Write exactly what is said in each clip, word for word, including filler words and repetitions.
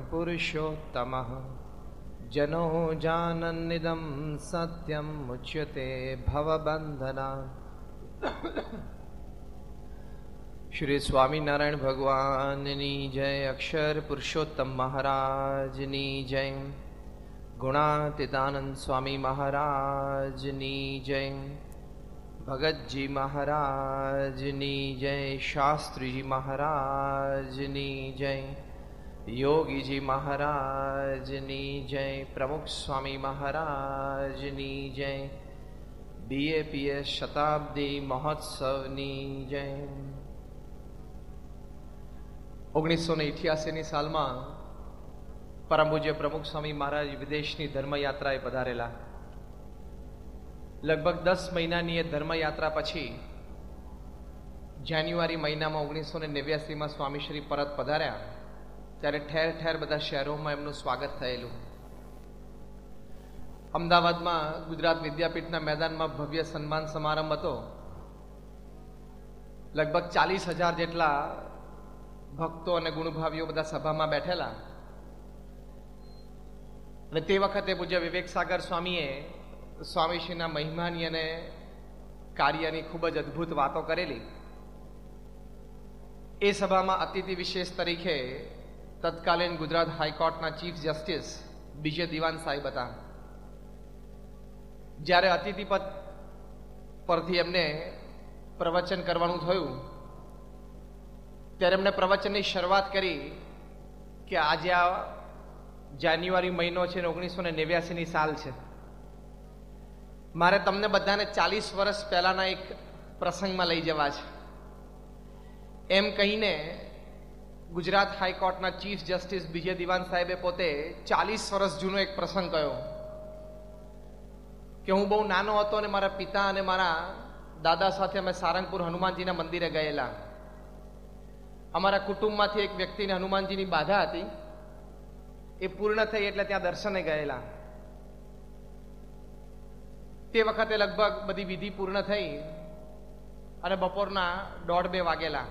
पुरुषोत्तमः जनो जानन्निदं सत्यं मुच्यते भवबन्धनात्। श्री स्वामीनारायण भगवाननी जय, अक्षर पुरुषोत्तम महाराजनी जय, गुणातीतानंद स्वामी महाराजनी जय, भगतजी महाराजनी जय, शास्त्री जी महाराजनी जय, योगी जी महाराजनी जय, प्रमुख स्वामी महाराजनी जय, बीएपीएस शताब्दी महोत्सवनी जय। ઓગણીસો ને અઠ્યાસીની સાલમાં પરમ પૂજ્ય પ્રમુખ સ્વામી મહારાજ વિદેશની ધર્મયાત્રાએ પધારેલા. લગભગ દસ મહિનાની એ ધર્મયાત્રા પછી જાન્યુઆરી મહિનામાં ઓગણીસો ને નેવ્યાસીમાં સ્વામીશ્રી પરત પધાર્યા ત્યારે ઠેર ઠેર બધા શહેરોમાં એમનું સ્વાગત થયેલું. અમદાવાદમાં ગુજરાત વિદ્યાપીઠના મેદાનમાં ભવ્ય સન્માન સમારંભ હતો. લગભગ ચાલીસ હજાર જેટલા ભક્તો અને ગુણભાવીઓ બધા સભામાં બેઠેલા. અને તે વખતે પૂજ્ય વિવેક સાગર સ્વામીએ સ્વામીશ્રીના મહિમાની અને કાર્યની ખૂબ જ અદ્ભુત વાતો કરેલી. એ સભામાં અતિથિ વિશેષ તરીકે તત્કાલીન ગુજરાત હાઈકોર્ટના ચીફ જસ્ટિસ બીજે દિવાન સાહેબ હતા. જ્યારે અતિથિ પદ પરથી એમને પ્રવચન કરવાનું થયું ત્યારે એમણે પ્રવચનની શરૂઆત કરી કે આજે આ જાન્યુઆરી મહિનો છે ને ઓગણીસો ને નેવ્યાસીની સાલ છે. મારે તમને બધાને ચાલીસ વર્ષ પહેલાના એક પ્રસંગમાં લઈ જવા છે. એમ કહીને ગુજરાત હાઈકોર્ટના ચીફ જસ્ટિસ બીજે દિવાન સાહેબે પોતે ચાલીસ વર્ષ જૂનો એક પ્રસંગ કહ્યો કે હું બહુ નાનો હતો અને મારા પિતા અને મારા દાદા સાથે અમે સારંગપુર હનુમાનજીના મંદિરે ગયેલા. અમારા કુટુંબમાંથી એક વ્યક્તિને હનુમાનજીની બાધા હતી, એ પૂર્ણ થઈ એટલે ત્યાં દર્શને ગયેલા. તે વખતે લગભગ બધી વિધિ પૂર્ણ થઈ અને બપોરના દોઢ બે વાગેલા.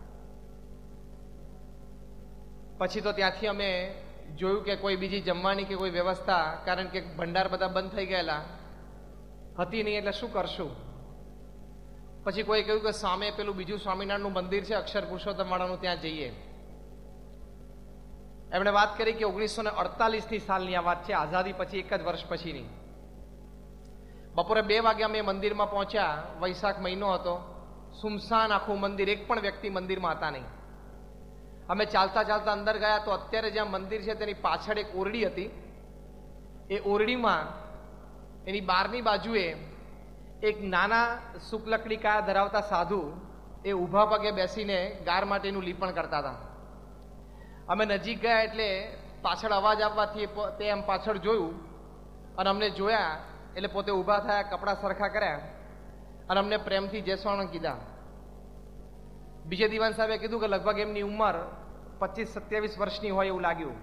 પછી તો ત્યાંથી અમે જોયું કે કોઈ બીજી જમવાની કે કોઈ વ્યવસ્થા, કારણ કે ભંડાર બધા બંધ થઈ ગયેલા હતી નહીં, એટલે શું કરશું? પછી કોઈ કહ્યું કે સામે પેલું બીજું સ્વામિનારાયણનું મંદિર છે અક્ષર પુરુષોત્તમ વાળાનું, ત્યાં જઈએ. એમણે વાત કરી કે ઓગણીસો ને અડતાલીસની સાલની આ વાત છે, આઝાદી પછી એક જ વર્ષ પછીની. બપોરે બે વાગે અમે મંદિરમાં પહોંચ્યા. વૈશાખ મહિનો હતો, સુમસાન આખું મંદિર, એક પણ વ્યક્તિ મંદિરમાં હતા નહીં. અમે ચાલતા ચાલતા અંદર ગયા તો અત્યારે જ્યાં મંદિર છે તેની પાછળ એક ઓરડી હતી. એ ઓરડીમાં એની બહારની બાજુએ એક નાના શુક્લકડી કાયા ધરાવતા સાધુ એ ઊભા પગે બેસીને ગાર માટેનું લીપણ કરતા હતા. અમે નજીક ગયા એટલે પાછળ અવાજ આવવાથી તે એમ પાછળ જોયું અને અમને જોયા એટલે પોતે ઊભા થયા, કપડાં સરખા કર્યા અને અમને પ્રેમથી જય સ્વામિનારાયણ કીધા. બીજે દિવાન સાહેબે કીધું કે લગભગ એમની ઉંમર પચીસ સત્યાવીસ વર્ષની હોય એવું લાગ્યું.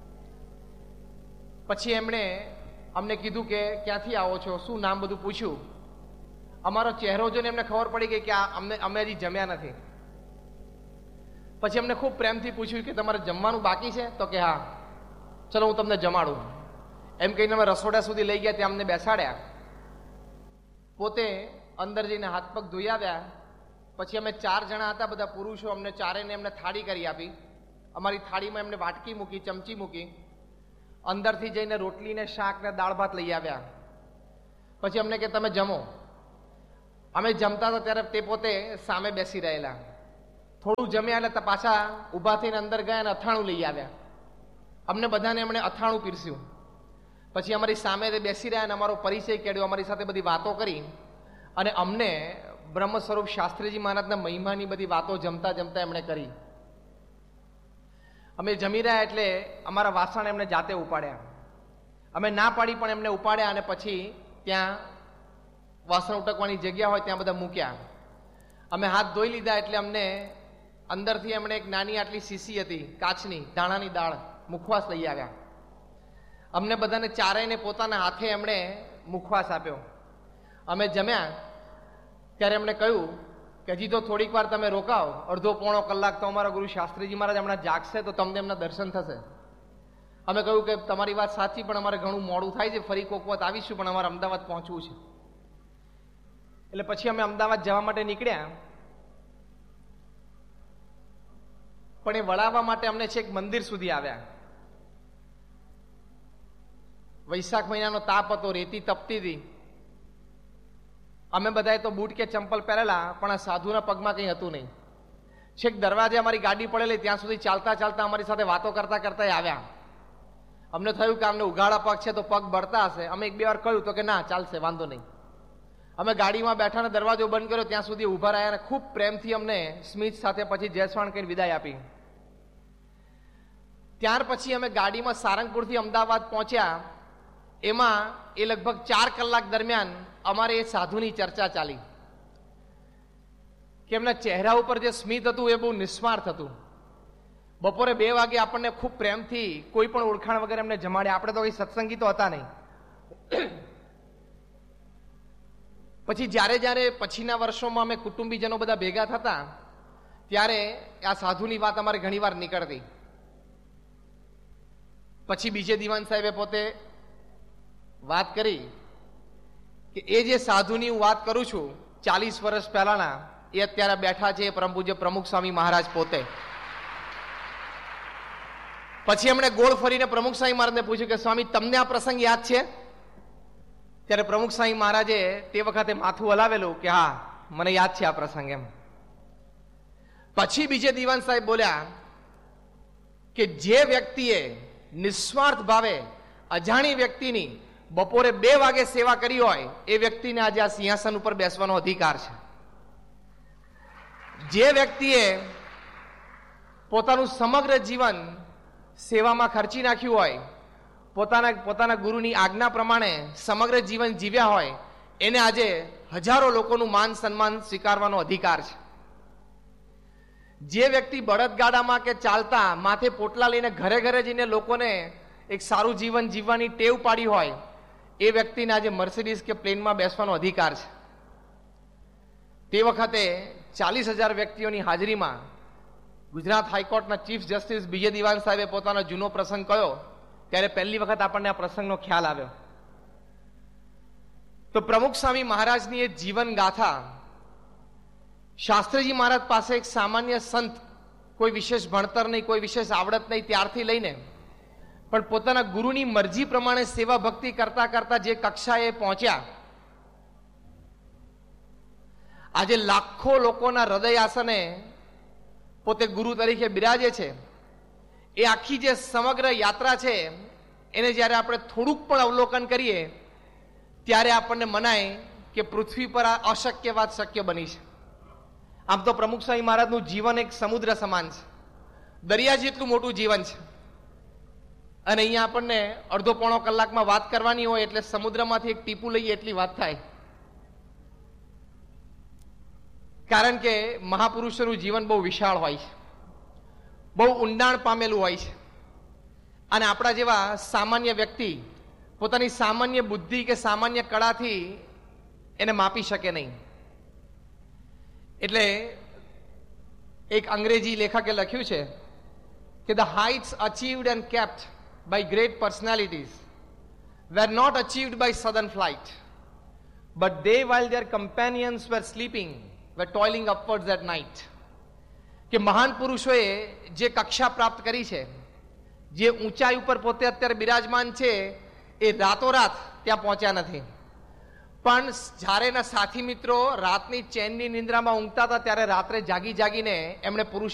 પછી એમણે અમને કીધું કે ક્યાંથી આવો છો, શું નામ, બધું પૂછ્યું. અમારો ચહેરો જોઈને એમને ખબર પડી ગઈ કે આ અમને અમે હજી જમ્યા નથી. પછી અમને ખૂબ પ્રેમથી પૂછ્યું કે તમારે જમવાનું બાકી છે? તો કે હા, ચલો હું તમને જમાડું. એમ કહીને અમે રસોડા સુધી લઈ ગયા, ત્યાં અમને બેસાડ્યા. પોતે અંદર જઈને હાથ પગ ધોઈ આવ્યા. પછી અમે ચાર જણા હતા, બધા પુરુષો, અમને ચારેને એમને થાળી કરી આપી. અમારી થાળીમાં એમને વાટકી મૂકી, ચમચી મૂકી. અંદરથી જઈને રોટલી ને શાક ને દાળ ભાત લઈ આવ્યા. પછી અમને કે તમે જમો. અમે જમતા હતા ત્યારે તે પોતે સામે બેસી રહેલા. થોડું જમ્યા એટલે પાછા ઊભા થઈને અંદર ગયા અને અથાણું લઈ આવ્યા. અમને બધાને એમણે અથાણું પીરસ્યું. પછી અમારી સામે તે બેસી રહ્યા અને અમારો પરિચય કર્યો, અમારી સાથે બધી વાતો કરી અને અમને બ્રહ્મ સ્વરૂપ શાસ્ત્રીજી મહારાજના મહિમાની બધી વાતો જમતા જમતા એમણે કરી. અમે જમી રહ્યા એટલે અમારા વાસણ એમને જાતે ઉપાડ્યા. અમે ના પાડી પણ એમને ઉપાડ્યા અને પછી ત્યાં વાસણ ઉટકવાની જગ્યા હોય ત્યાં બધા મૂક્યા. અમે હાથ ધોઈ લીધા એટલે અમને અંદરથી એમણે એક નાની આટલી શીશી હતી કાચની, ધાણાની દાળ, મુખવાસ લઈ આવ્યા. અમને બધાને ચારેયને પોતાના હાથે એમણે મુખવાસ આપ્યો. અમે જમ્યા ત્યારે એમણે કહ્યું કે હજી તો થોડીક વાર તમે રોકાઓ, અડધો પોણો કલાક તો અમારા ગુરુ શાસ્ત્રીજી મહારાજ હમણાં જાગશે તો તમને એમના દર્શન થશે. અમે કહ્યું કે તમારી વાત સાચી, પણ અમારે ઘણું મોડું થાય છે, ફરી કોક વખત આવીશું, પણ અમારે અમદાવાદ પહોંચવું છે. એટલે પછી અમે અમદાવાદ જવા માટે નીકળ્યા. પણ એ વળાવવા માટે અમને છેક મંદિર સુધી આવ્યા. વૈશાખ મહિનાનો તાપ હતો, રેતી તપતી હતી. અમે બધાએ તો બૂટ કે ચંપલ પહેરેલા, પણ આ સાધુના પગમાં કંઈ હતું નહીં. છેક દરવાજે અમારી ગાડી પડેલી ત્યાં સુધી ચાલતા ચાલતા અમારી સાથે વાતો કરતા કરતા આવ્યા. અમને થયું કે અમને ઉઘાડા પગ છે તો પગ બળતા હશે. અમે એક બે વાર કહ્યું તો કે ના, ચાલશે, વાંધો નહીં. અમે ગાડીમાં બેઠા ને દરવાજો બંધ કર્યો, ત્યાં સુધી ઉભા રહ્યા અને ખૂબ પ્રેમથી અમને સ્મિત સાથે પછી જયસ્વાણ કહીને વિદાય આપી. ત્યાર પછી અમે ગાડીમાં સારંગપુરથી અમદાવાદ પહોંચ્યા. એમાં એ લગભગ ચાર કલાક દરમિયાન અમારે એ સાધુની ચર્ચા ચાલી કે એમના ચહેરા ઉપર જે સ્મિત હતું એ બહુ નિસ્વાર્થ હતું. બપોરે બે વાગે આપણને ખૂબ પ્રેમથી કોઈ પણ ઓળખાણ વગર એમને જમાડ્યા. આપણે તો કઈ સત્સંગી તો હતા નહીં. પછી જ્યારે જ્યારે પછીના વર્ષોમાં અમે કુટુંબીજનો બધા ભેગા થતા ત્યારે આ સાધુની વાત અમારે ઘણી વાર નીકળતી. પછી બીજે દિવાન સાહેબે પોતે વાત કરી કે એ જે સાધુની હું વાત કરું છું ચાલીસ વર્ષ પહેલાના, એ અત્યારે બેઠા છે પરમ પૂજ્ય પ્રમુખ સ્વામી મહારાજ પોતે. પછી એમણે ગોળ ફરીને પ્રમુખ સ્વામી મહારાજને પૂછ્યું કે સ્વામી, તમને આ પ્રસંગ યાદ છે? ત્યારે પ્રમુખ સ્વામી મહારાજે તે વખતે માથું હલાવેલું કે હા, મને યાદ છે આ પ્રસંગ એમ. પછી બીજે દિવાન સાહેબ બોલ્યા કે જે વ્યક્તિએ નિસ્વાર્થ ભાવે અજાણી વ્યક્તિની બપોરે બે વાગે સેવા કરી હોય એ વ્યક્તિને આજે આ સિંહાસન ઉપર બેસવાનો અધિકાર છે. જે વ્યક્તિએ પોતાનું સમગ્ર જીવન સેવામાં ખર્ચી નાખ્યું હોય, પોતાના પોતાના ગુરુની આજ્ઞા પ્રમાણે સમગ્ર જીવન જીવ્યા હોય, એને આજે હજારો લોકોનું માન સન્માન સ્વીકારવાનો અધિકાર છે. જે વ્યક્તિ બળદગાડામાં કે ચાલતા માથે પોટલા લઈને ઘરે ઘરે જઈને લોકોને એક સારું જીવન જીવવાની ટેવ પાડી હોય, એ વ્યક્તિને આજે મર્સિડીઝ કે પ્લેનમાં બેસવાનો અધિકાર છે. તે વખતે ચાલીસ હજાર વ્યક્તિઓની હાજરીમાં ગુજરાત હાઈકોર્ટના ચીફ જસ્ટિસ બીજે દિવાન સાહેબે પોતાનો જૂનો પ્રસંગ કહ્યો. ત્યારે પહેલી વખત આપણને આ પ્રસંગનો ખ્યાલ આવ્યો. તો પ્રમુખ સ્વામી મહારાજની એ જીવન ગાથા, શાસ્ત્રીજી મહારાજ પાસે એક સામાન્ય સંત, કોઈ વિશેષ ભણતર નહીં, કોઈ વિશેષ આવડત નહીં, ત્યારથી લઈને પણ પોતાના ગુરુની મરજી પ્રમાણે સેવા ભક્તિ કરતા કરતા જે કક્ષાએ પહોંચ્યા, આજે લાખો લોકોના હૃદય આસને પોતે ગુરુ તરીકે બિરાજે છે. એ આખી જે સમગ્ર યાત્રા છે એને જ્યારે આપણે થોડુંક પણ અવલોકન કરીએ ત્યારે આપણને મનાય કે પૃથ્વી પર આ અશક્ય વાત શક્ય બની છે. આમ તો પ્રમુખ સ્વામી મહારાજનું જીવન એક સમુદ્ર સમાન છે, દરિયા જેટલું મોટું જીવન છે. અને અહીંયા આપણને અડધો પોણો કલાકમાં વાત કરવાની હોય એટલે સમુદ્રમાંથી એક ટીપું લઈએ એટલી વાત થાય. કારણ કે મહાપુરુષોનું જીવન બહુ વિશાળ હોય છે, બહુ ઊંડાણ પામેલું હોય છે. અને આપણા જેવા સામાન્ય વ્યક્તિ પોતાની સામાન્ય બુદ્ધિ કે સામાન્ય કળાથી એને માપી શકે નહીં. એટલે એક અંગ્રેજી લેખકે લખ્યું છે કે the heights અચીવ્ડ and kept by great personalities were not achieved by sudden flight, but they, while their companions were sleeping, were toiling upwards at night. કે મહાન પુરુષોએ જે કક્ષા પ્રાપ્ત કરી છે, જે ઊંચાઈ ઉપર પોતે અત્યારે બિરાજમાન છે, એ રાતોરાત ત્યાં પહોંચ્યા નથી. પણ જ્યારે એના સાથી મિત્રો રાતની ચેનની નિંદ્રામાં ઊંઘતા હતા ત્યારે રાત્રે જાગી જાગીને એમણે પુરુષ